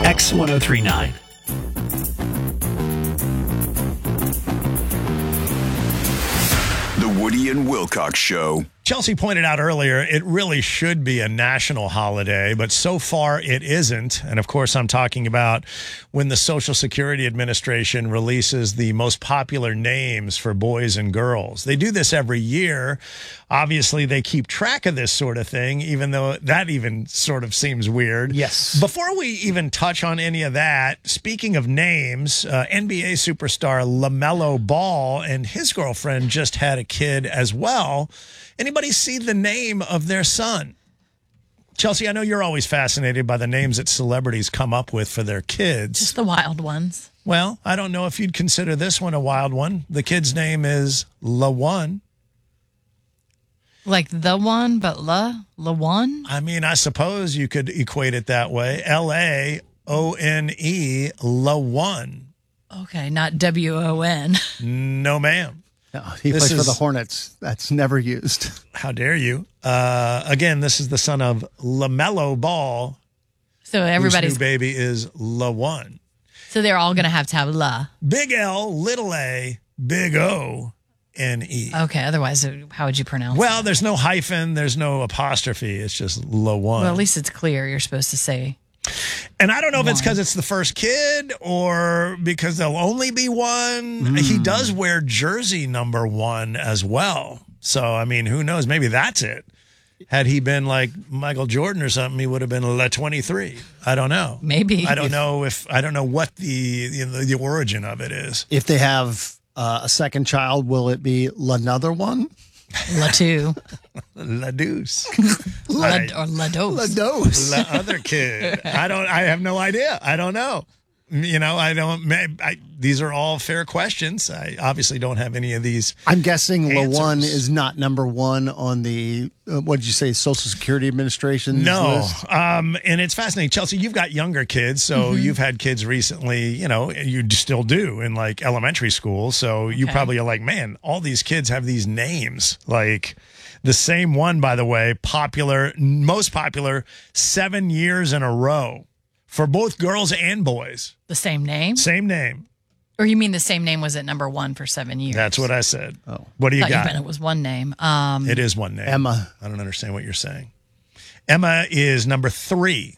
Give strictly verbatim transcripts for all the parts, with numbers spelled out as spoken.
X ten thirty-nine. The Woody and Wilcox Show. Chelsea pointed out earlier, it really should be a national holiday, but so far it isn't. And of course, I'm talking about when the Social Security Administration releases the most popular names for boys and girls. They do this every year. Obviously, they keep track of this sort of thing, even though that even sort of seems weird. Yes. Before we even touch on any of that, speaking of names, uh, N B A superstar LaMelo Ball and his girlfriend just had a kid as well. Anybody see the name of their son? Chelsea, I know you're always fascinated by the names that celebrities come up with for their kids. Just the wild ones. Well, I don't know if you'd consider this one a wild one. The kid's name is LaOne. Like the one, but La? LaOne? I mean, I suppose you could equate it that way. L A O N E, LaOne. Okay, not W O N. No, ma'am. No, he This plays for is- the Hornets. That's never used. How dare you? Uh, again, this is the son of LaMelo Ball. So everybody's, whose new baby is LaOne. so they're all going to have to have La. Big L, little a, big O, N E. Okay, otherwise, uh, how would you pronounce Well, it? there's no hyphen, there's no apostrophe. It's just LaOne. Well, at least it's clear you're supposed to say. And I don't know if it's One. because it's the first kid or because there'll only be one. He does wear jersey number one as well. So, I mean, who knows? Maybe that's it. Had he been like Michael Jordan or something, he would have been La twenty-three. I don't know. Maybe. I don't know if I don't know what the you know, the origin of it is. If they have uh, a second child, will it be another one? La two. La Deuce. La, Right. or La dos. Lados. The other kid. I don't. I have no idea. I don't know. You know. I don't. I, these are all fair questions. I obviously don't have any of these. I'm guessing LaOne Answers. is not number one on the, uh, what did you say, Social Security Administration No. list? Um. And it's fascinating, Chelsea. You've got younger kids, so you've had kids recently. You know, you still do in like elementary school. So you Okay. probably are like, man, all these kids have these names. Like the same one, by the way, popular, most popular, seven years in a row for both girls and boys. The same name? Same name. Or you mean the same name was at number one for seven years? That's what I said. Oh. What do you I thought got? you meant it was one name. Um, It is one name. Emma. I don't understand what you're saying. Emma is number three.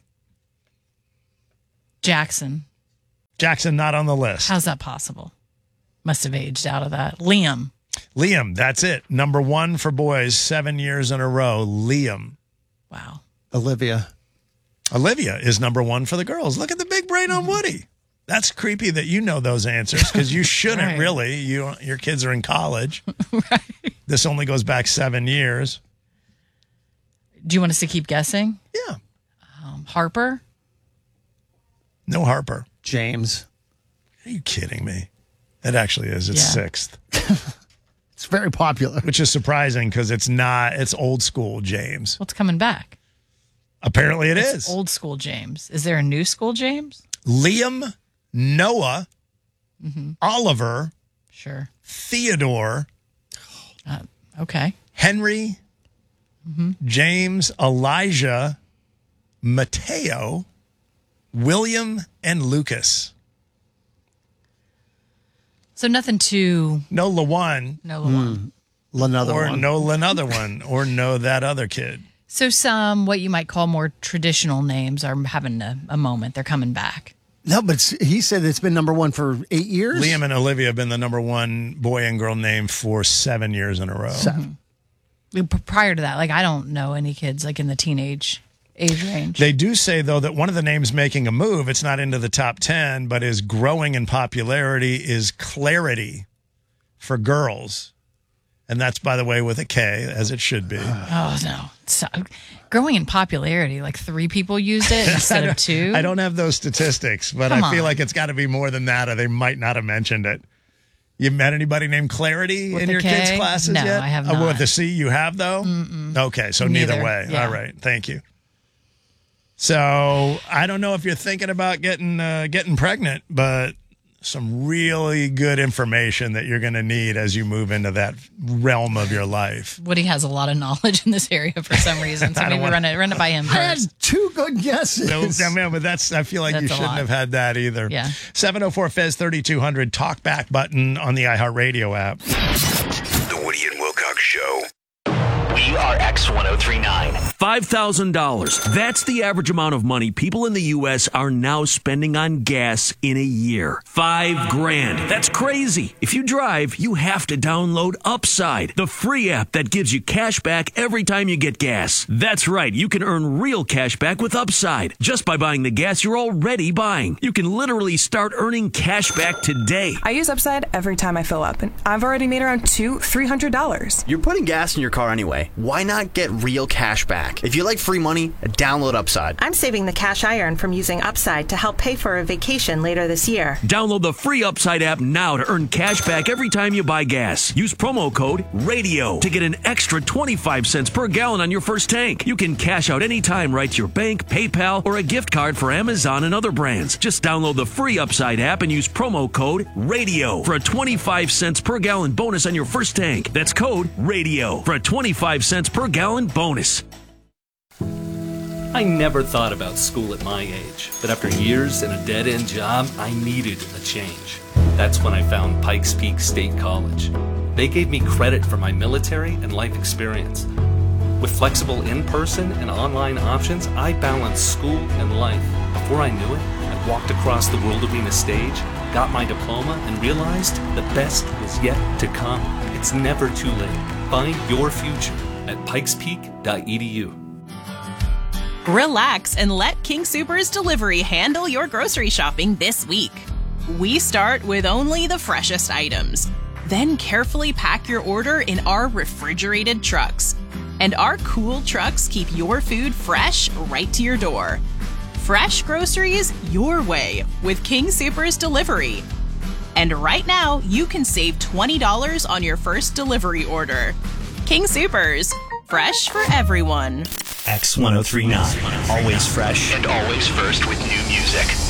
Jackson. Jackson not on the list. How's that possible? Must have aged out of that. Liam. Liam, that's it. Number one for boys, seven years in a row. Liam. Wow. Olivia. Olivia is number one for the girls. Look at the big brain on Woody. That's creepy that you know those answers because you shouldn't Right. really. You your kids are in college. Right. This only goes back seven years. Do you want us to keep guessing? Yeah. Um, Harper? No Harper. James. Are you kidding me? It actually is. It's Yeah. sixth, It's very popular. which is surprising because it's not. It's old school James. What's coming back? Apparently, it It's is. old school James. Is there a new school James? Liam, Noah, Mm-hmm. Oliver, Sure. Theodore, Uh, okay. Henry, Mm-hmm. James, Elijah, Mateo, William, and Lucas. So nothing too, No LaOne, no one. Another or one. no another one, or no that other kid. So some, what you might call more traditional names are having a, a moment. They're coming back. No, but it's, he said it's been number one for eight years. Liam and Olivia have been the number one boy and girl name for seven years in a row. Seven. P- Prior to that, like I don't know any kids like in the teenage age range. They do say, though, that one of the names making a move, it's not into the top ten, but is growing in popularity, is Clarity for girls. And that's, by the way, with a K, as it should be. oh no, so, growing in popularity. Like three people used it instead of two. I don't have those statistics, but Come I feel on. like it's got to be more than that, or they might not have mentioned it. You met anybody named Clarity With in a your kids' K? classes No, yet? I have Oh, not. with the C you have, though? Mm-mm. Okay, so neither, Neither, way. yeah. All right, thank you. So I don't know if you're thinking about getting uh, getting pregnant, but some really good information that you're going to need as you move into that realm of your life. Woody has a lot of knowledge in this area for some reason, so I don't maybe wanna- run it, run it by him I had first. two good guesses. No, no, man, but that's, I feel like That's you a shouldn't lot. have had that either. Yeah. seven oh four F E Z thirty-two hundred, talkback button on the iHeartRadio app. The Woody and Wilcox Show. We are X one oh three nine. five thousand dollars. That's the average amount of money people in the U S are now spending on gas in a year. Five grand. That's crazy. If you drive, you have to download Upside, the free app that gives you cash back every time you get gas. That's right. You can earn real cash back with Upside just by buying the gas you're already buying. You can literally start earning cash back today. I use Upside every time I fill up, and I've already made around two, three hundred dollars. You're putting gas in your car anyway. Why not get real cash back? If you like free money, download Upside. I'm saving the cash I earn from using Upside to help pay for a vacation later this year. Download the free Upside app now to earn cash back every time you buy gas. Use promo code RADIO to get an extra twenty-five cents per gallon on your first tank. You can cash out anytime right to your bank, PayPal, or a gift card for Amazon and other brands. Just download the free Upside app and use promo code RADIO for a twenty-five cents per gallon bonus on your first tank. That's code RADIO for a twenty-five cents per gallon bonus. I never thought about school at my age, but after years in a dead-end job, I needed a change. That's when I found Pikes Peak State College. They gave me credit for my military and life experience. With flexible in-person and online options, I balanced school and life. Before I knew it, I walked across the World Arena stage, got my diploma, and realized the best was yet to come. It's never too late. Find your future at pikes peak dot e d u. Relax and let King Soopers Delivery handle your grocery shopping this week. We start with only the freshest items. Then carefully pack your order in our refrigerated trucks. And our cool trucks keep your food fresh right to your door. Fresh groceries your way with King Soopers Delivery. And right now, you can save twenty dollars on your first delivery order. King Soopers, fresh for everyone. X one oh three nine. Always fresh and always first with new music.